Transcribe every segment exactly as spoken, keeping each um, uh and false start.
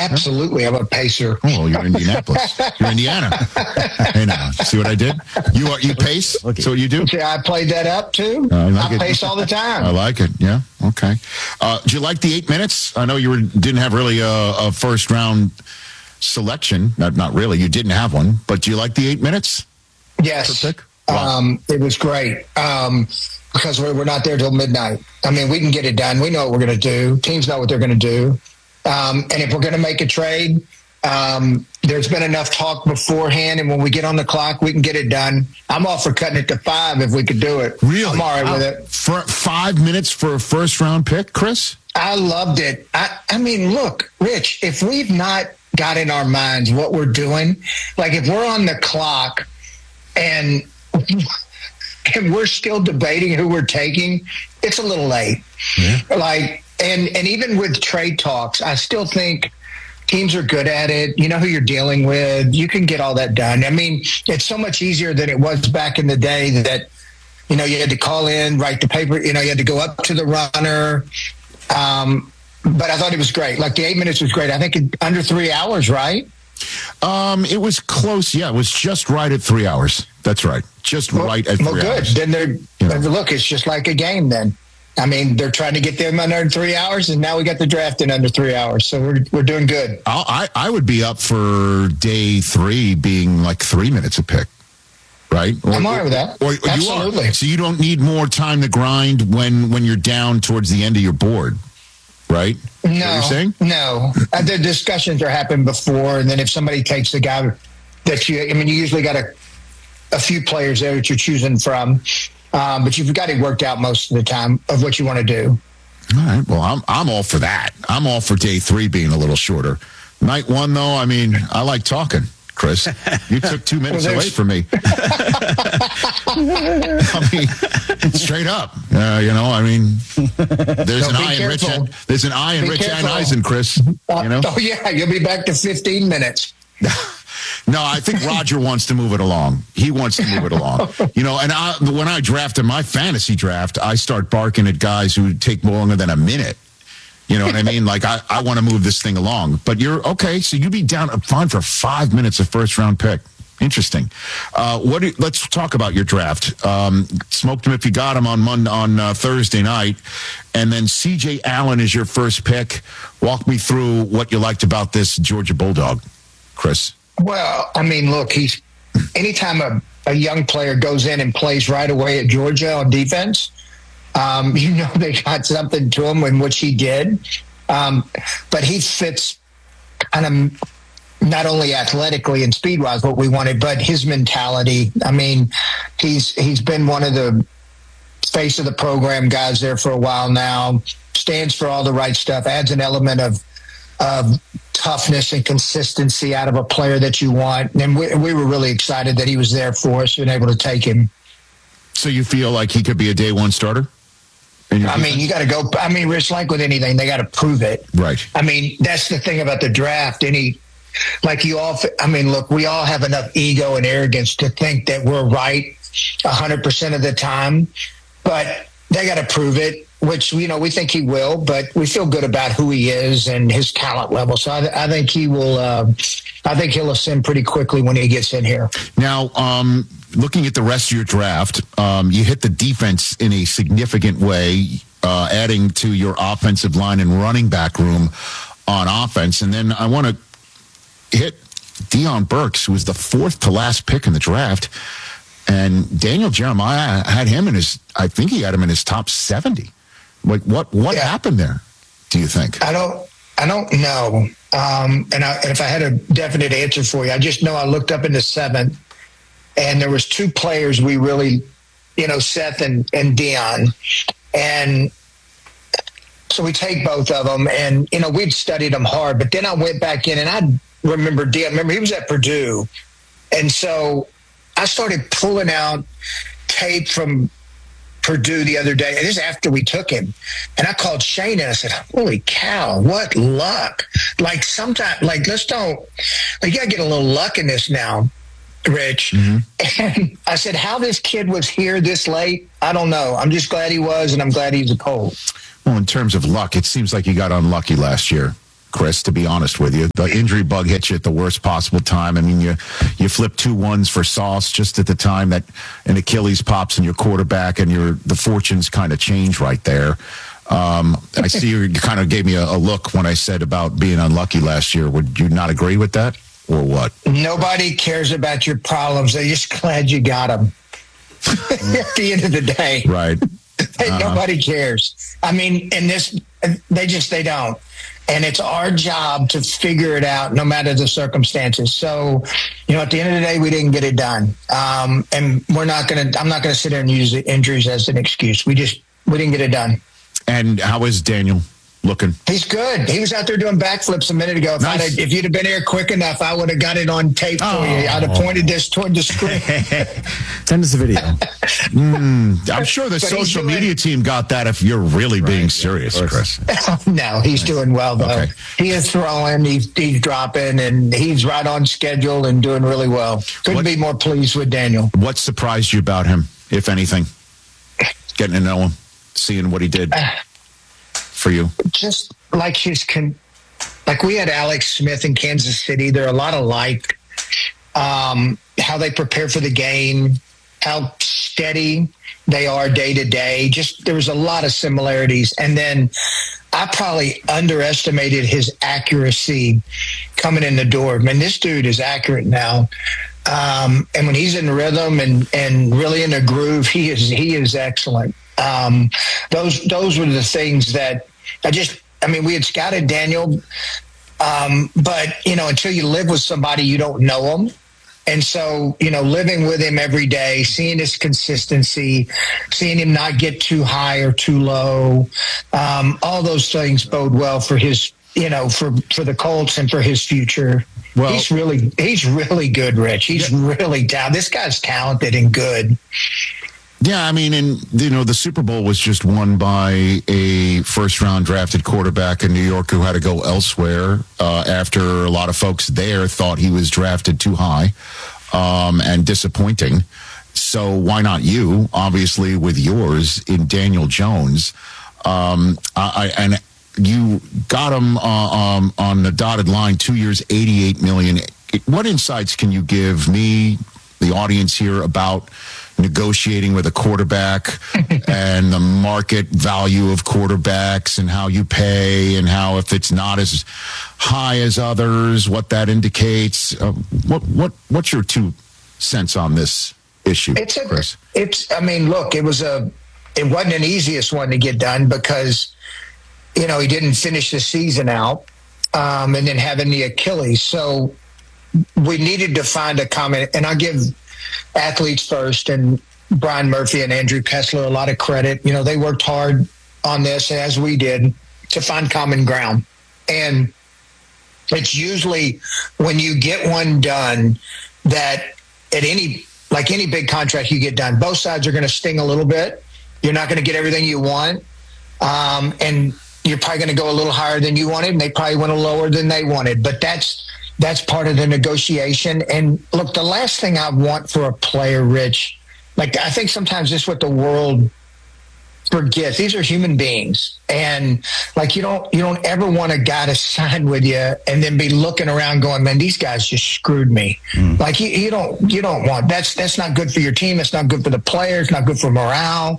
absolutely. I'm a pacer. Oh, you're Indianapolis. You're Indiana. Hey, now, see what I did? You are you pace? Okay. So what you do? Yeah, I played that up too. Uh, I, like I it. pace all the time. I like it. Yeah. Okay. Uh, do you like the eight minutes? I know you were, didn't have really a, a first round selection. Not not really. You didn't have one, but do you like the eight minutes? Yes. Wow. Um, it was great. Um, because we're, we're not there till midnight. I mean, we can get it done. We know what we're going to do. Teams know what they're going to do. Um, and if we're going to make a trade, um, there's been enough talk beforehand. And when we get on the clock, we can get it done. I'm all for cutting it to five if we could do it. Really? I'm all right uh, with it. For five minutes for a first round pick, Chris? I loved it. I, I mean, look, Rich, if we've not got in our minds what we're doing, like if we're on the clock and and we're still debating who we're taking, it's a little late. Yeah. Like, and, and even with trade talks, I still think teams are good at it. You know who you're dealing with. You can get all that done. I mean, it's so much easier than it was back in the day that, you know, you had to call in, write the paper, you know, you had to go up to the runner. Um, but I thought it was great. Like the eight minutes was great. I think in under three hours, right? Um, it was close. Yeah, it was just right at three hours. That's right. Just well, right at three well, good. hours. Then they're, you know. Look, it's just like a game then. I mean, they're trying to get them under three hours, and now we got the draft in under three hours. So we're we're doing good. I'll, I I would be up for day three being like three minutes a pick, right? Or, I'm all right with that. Or, or Absolutely. You are. So you don't need more time to grind when when you're down towards the end of your board, right? No, you're saying? no. Uh, the discussions are happening before, and then if somebody takes a guy that you, I mean, you usually got a a few players there that you're choosing from. Um, but you've got it worked out most of the time of what you want to do. All right. Well, I'm I'm all for that. I'm all for day three being a little shorter. Night one, though, I mean, I like talking, Chris. You took two minutes well, away from me. I mean, straight up. Uh, you know, I mean, there's no, an eye in Rich. There's an eye in Rich and Eisen, Chris. You know? Uh, oh yeah, you'll be back to fifteen minutes. No, I think Roger wants to move it along. He wants to move it along. You know, and I, when I drafted my fantasy draft, I start barking at guys who take longer than a minute. You know what I mean? Like, I, I want to move this thing along. But you're, okay, so you'd be down fine for five minutes of first-round pick. Interesting. Uh, what? Do, let's talk about your draft. Um, smoked him if you got him on Monday, on uh, Thursday night. And then C J Allen is your first pick. Walk me through what you liked about this Georgia Bulldog, Chris. Well, I mean, look, he's anytime a, a young player goes in and plays right away at Georgia on defense, um, you know they got something to him, in which he did. Um, but he fits kind of not only athletically and speed-wise what we wanted, but his mentality. I mean, he's he's been one of the face of the program guys there for a while now, stands for all the right stuff, adds an element of of toughness and consistency out of a player that you want. And we, we were really excited that he was there for us and able to take him. So you feel like he could be a day one starter? I defense? mean, you got to go. I mean, Rich, like with anything, they got to prove it. Right. I mean, that's the thing about the draft. Any, like you all, I mean, look, we all have enough ego and arrogance to think that we're right one hundred percent of the time, but they got to prove it. Which, you know, we think he will, but we feel good about who he is and his talent level. So I, I think he will, uh, I think he'll ascend pretty quickly when he gets in here. Now, um, looking at the rest of your draft, um, you hit the defense in a significant way, uh, adding to your offensive line and running back room on offense. And then I want to hit Deion Burks, who was the fourth to last pick in the draft. And Daniel Jeremiah had him in his, I think he had him in his top seventy. Like what? What yeah. happened there? Do you think? I don't. I don't know. Um, and, I, and if I had a definite answer for you, I just know I looked up in the seventh, and there was two players we really, you know, Seth and and Deion, and so we take both of them, and you know we'd studied them hard. But then I went back in, and I remember Deion. Remember he was at Purdue, and so I started pulling out tape from Purdue the other day, and this is after we took him. And I called Shane and I said, holy cow, what luck. Like sometimes, like let's don't, like you gotta get a little luck in this now, Rich. Mm-hmm. And I said, how this kid was here this late, I don't know. I'm just glad he was, and I'm glad he's a Colt. Well, in terms of luck, it seems like you got unlucky last year. Chris, to be honest with you. The injury bug hit you at the worst possible time. I mean, you you flip two ones for Sauce just at the time that an Achilles pops in your quarterback, and your the fortunes kind of change right there. Um, I see you, you kind of gave me a, a look when I said about being unlucky last year. Would you not agree with that, or what? Nobody cares about your problems. They're just glad you got them. At the end of the day. Right. Uh-huh. Nobody cares. I mean, in this, they just, they don't. And it's our job to figure it out no matter the circumstances. So, you know, at the end of the day, we didn't get it done. Um, and we're not going to, I'm not going to sit there and use the injuries as an excuse. We just, we didn't get it done. And how is Daniel looking? He's good. He was out there doing backflips a minute ago. If, Nice. I'd have, if you'd have been here quick enough, I would have got it on tape for Oh. you. I'd have pointed this toward the screen. Send us a video. mm, I'm sure the But he's social doing- media team got that if you're really being yeah, serious, of course. Chris. No, he's doing well, though. Okay. He is throwing, he's, he's dropping, and he's right on schedule and doing really well. Couldn't What- be more pleased with Daniel. What surprised you about him, if anything? Getting to know him, seeing what he did for you. Just like his, con- like we had Alex Smith in Kansas City. They're a lot alike. Um, how they prepare for the game, how steady they are day to day. Just there was a lot of similarities. And then I probably underestimated his accuracy coming in the door. Man, this dude is accurate now. Um, and when he's in rhythm and, and really in a groove, he is he is excellent. Um, those those were the things that I just. I mean, we had scouted Daniel, um, but you know, until you live with somebody, you don't know him. And so, you know, living with him every day, seeing his consistency, seeing him not get too high or too low, um, all those things bode well for his, you know, for, for the Colts and for his future. Well- he's really, he's really good, Rich. He's really down. This guy's talented and good. Yeah, I mean, and, you know, the Super Bowl was just won by a first-round drafted quarterback in New York who had to go elsewhere uh, after a lot of folks there thought he was drafted too high um, and disappointing. So why not you, obviously, with yours in Daniel Jones? Um, I, I, and you got him uh, um, on the dotted line, two years, eighty-eight million dollars. What insights can you give me, the audience here, about negotiating with a quarterback and the market value of quarterbacks and how you pay and how if it's not as high as others, what that indicates? Uh, what what what's your two cents on this issue, It's a, Chris? it's, I mean, look, it was a, it wasn't an easiest one to get done because, you know, he didn't finish the season out um, and then having the Achilles. So we needed to find a common, and I'll give athletes first and Brian Murphy and Andrew Kessler a lot of credit. You know, they worked hard on this as we did to find common ground. And it's usually when you get one done that at any, like any big contract you get done, both sides are going to sting a little bit. You're not going to get everything you want. Um, and you're probably going to go a little higher than you wanted. And they probably went a lower than they wanted, but that's, that's part of the negotiation. And look, the last thing I want for a player, Rich, like I think sometimes this is what the world forgets. These are human beings. And like, you don't, you don't ever want a guy to sign with you and then be looking around going, man, these guys just screwed me. Mm. Like you, you don't, you don't want, that's, that's not good for your team. It's not good for the players, not good for morale.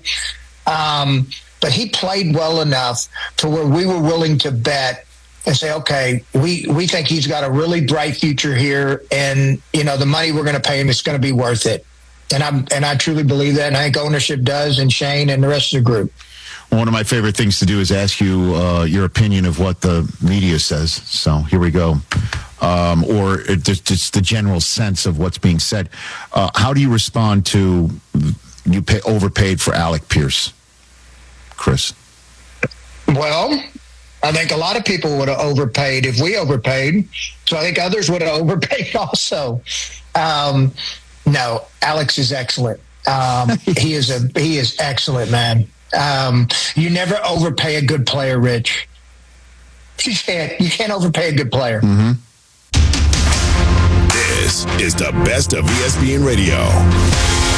Um, but he played well enough to where we were willing to bet and say, okay, we, we think he's got a really bright future here, and you know the money we're going to pay him is going to be worth it. And I'm and I truly believe that, and I think ownership does, and Shane and the rest of the group. One of my favorite things to do is ask you uh, your opinion of what the media says. So here we go, um, or it, just, just the general sense of what's being said. Uh, how do you respond to you pay overpaid for Alec Pierce, Chris? Well, I think a lot of people would have overpaid if we overpaid. So I think others would have overpaid also. Um, no, Alex is excellent. Um, he is a he is excellent, man. Um, you never overpay a good player, Rich. You can't. You can't overpay a good player. Mm-hmm. This is the best of E S P N Radio.